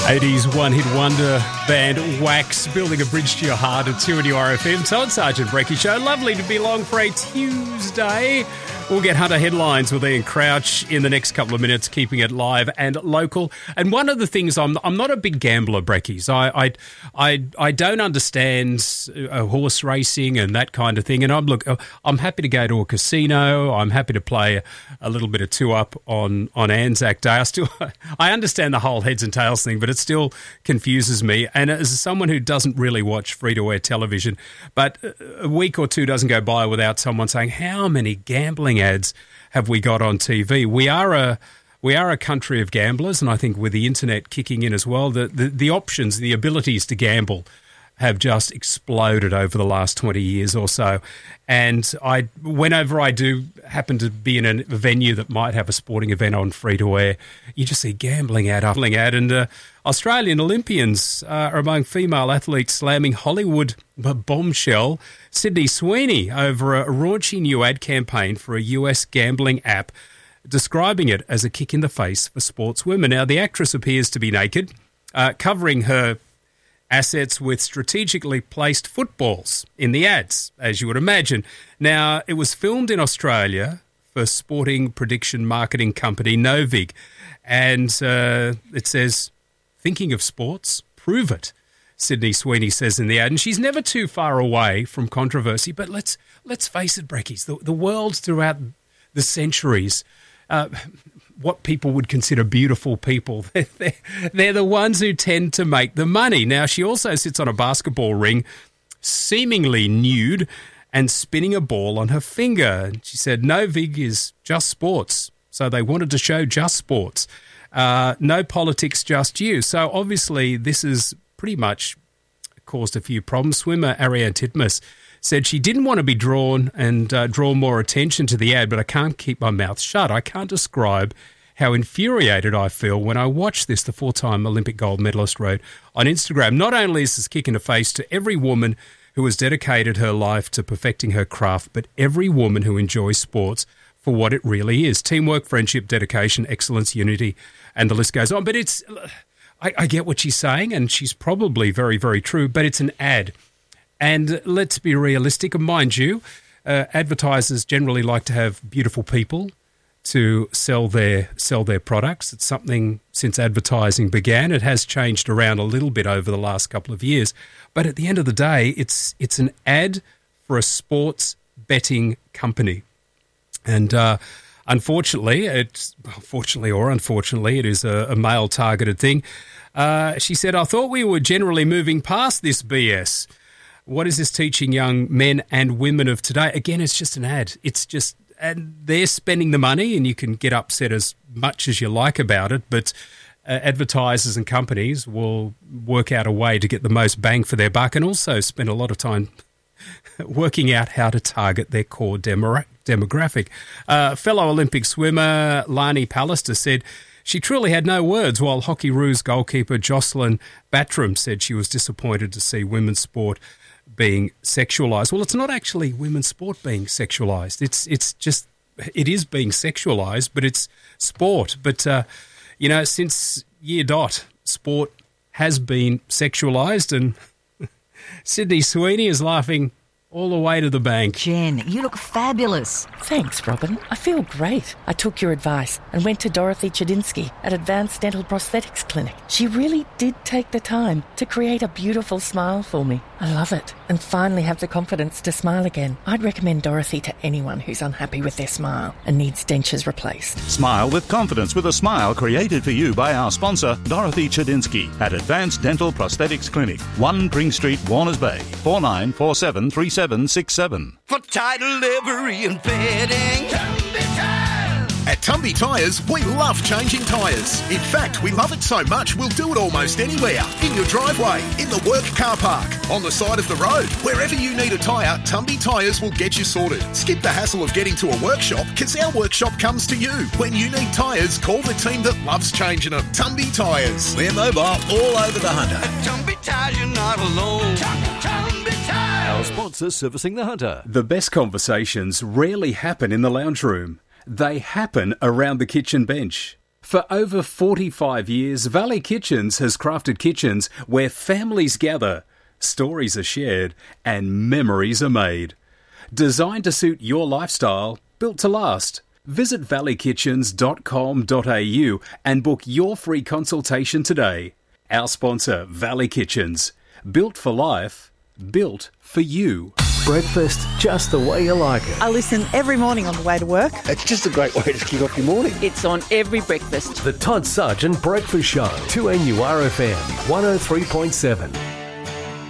80s one-hit wonder band Wax, building a bridge to your heart at 2 on your RFM. Todd Sergeant Brecky Show. Lovely to be along for a Tuesday. We'll get Hunter headlines with Ian Crouch in the next couple of minutes, keeping it live and local. And one of the things, I'm not a big gambler, Breckies. I don't understand horse racing and that kind of thing. And I'm happy to go to a casino. I'm happy to play a little bit of two-up on Anzac Day. I understand the whole heads and tails thing, but it still confuses me. And as someone who doesn't really watch free-to-air television, but a week or two doesn't go by without someone saying, how many gambling ads have we got on TV? We are a country of gamblers, and I think with the internet kicking in as well, the options, the abilities to gamble have just exploded over the last 20 years or so. And whenever I do happen to be in a venue that might have a sporting event on free-to-air, you just see gambling ad. And Australian Olympians are among female athletes slamming Hollywood bombshell Sydney Sweeney over a raunchy new ad campaign for a US gambling app, describing it as a kick in the face for sportswomen. Now, the actress appears to be naked, covering her assets with strategically placed footballs in the ads, as you would imagine. Now, it was filmed in Australia for sporting prediction marketing company Novig, and it says, thinking of sports? Prove it, Sydney Sweeney says in the ad. And she's never too far away from controversy, but let's face it, Breckies, the world throughout the centuries, what people would consider beautiful people, they're the ones who tend to make the money. Now, she also sits on a basketball ring, seemingly nude, and spinning a ball on her finger. She said, Novig is just sports, so they wanted to show just sports. No politics, just you. So obviously this has pretty much caused a few problems. Swimmer Ariane Titmus said she didn't want to be drawn and draw more attention to the ad, but I can't keep my mouth shut. I can't describe how infuriated I feel when I watch this, the four-time Olympic gold medalist wrote on Instagram. Not only is this kick in the face to every woman who has dedicated her life to perfecting her craft, but every woman who enjoys sports for what it really is. Teamwork, friendship, dedication, excellence, unity, and the list goes on. But it's, I get what she's saying, and she's probably very, very true, but it's an ad. And let's be realistic. And mind you, advertisers generally like to have beautiful people to sell their products. It's something since advertising began. It has changed around a little bit over the last couple of years. But at the end of the day, it's an ad for a sports betting company. And unfortunately, it is a male-targeted thing. She said, I thought we were generally moving past this BS. What is this teaching young men and women of today? Again, it's just an ad. And they're spending the money, and you can get upset as much as you like about it, but advertisers and companies will work out a way to get the most bang for their buck and also spend a lot of time working out how to target their core demographic. Fellow Olympic swimmer Lani Pallister said she truly had no words, while Hockey Roos goalkeeper Jocelyn Batram said she was disappointed to see women's sport being sexualised. Well, it's not actually women's sport being sexualised. It is being sexualised, but it's sport. But, since year dot, sport has been sexualised, and Sydney Sweeney is laughing all the way to the bank. Jen, you look fabulous. Thanks, Robin. I feel great. I took your advice and went to Dorothy Chedinsky at Advanced Dental Prosthetics Clinic. She really did take the time to create a beautiful smile for me. I love it, and finally have the confidence to smile again. I'd recommend Dorothy to anyone who's unhappy with their smile and needs dentures replaced. Smile with confidence with a smile created for you by our sponsor, Dorothy Chedinsky, at Advanced Dental Prosthetics Clinic, 1 Pring Street, Warners Bay, 49473767. For title livery and fitting, At Tumby Tyres, we love changing tyres. In fact, we love it so much we'll do it almost anywhere. In your driveway, in the work car park, on the side of the road. Wherever you need a tyre, Tumby Tyres will get you sorted. Skip the hassle of getting to a workshop, because our workshop comes to you. When you need tyres, call the team that loves changing them. Tumby Tyres. we're mobile all over the Hunter. At Tumby Tyres, you're not alone. Tumby Tyres. Our sponsor servicing the Hunter. The best conversations rarely happen in the lounge room. They happen around the kitchen bench. For over 45 years, Valley Kitchens has crafted kitchens where families gather, stories are shared, and memories are made. Designed to suit your lifestyle, built to last. Visit valleykitchens.com.au and book your free consultation today. Our sponsor, Valley Kitchens. Built for life, built for you. Breakfast just the way you like it. I listen every morning on the way to work. It's just a great way to kick off your morning. It's on every breakfast. The Todd Sargent Breakfast Show, 2NURFM 103.7.